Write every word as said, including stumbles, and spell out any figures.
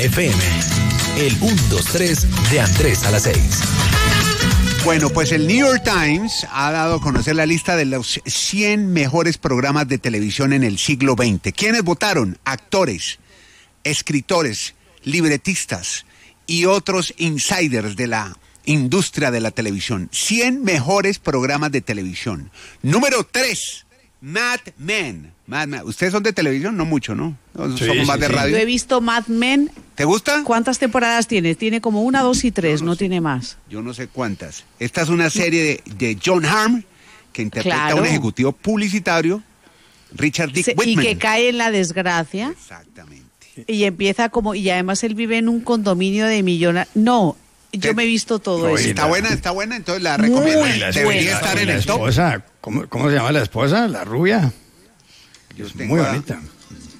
F M, el uno dos tres de Andrés a las seis. Bueno, pues el New York Times ha dado a conocer la lista de los cien mejores programas de televisión en el siglo veinte. ¿Quiénes votaron? Actores, escritores, libretistas y otros insiders de la industria de la televisión. cien mejores programas de televisión. Número tres, Mad Men. Mad Men. ¿Ustedes son de televisión? No mucho, ¿no? ¿No Sí, somos más sí, de sí. radio? Yo he visto Mad Men. ¿Te gusta? ¿Cuántas temporadas tiene? Tiene como una, dos y tres, Yo no, no sé. tiene más. Yo no sé cuántas. Esta es una serie de, de John Hamm, que interpreta Claro. a un ejecutivo publicitario, Richard Dick Se- y Whitman. que cae en la desgracia Exactamente. y empieza como, y además él vive en un condominio de millones. No, yo ¿Qué? me he visto todo No, eso. y Está la- buena, está buena, entonces la recomiendo. Muy Debería buena. estar en la el top. esposa, ¿cómo, ¿Cómo se llama la esposa? La rubia. Yo Es tengo muy a- bonita.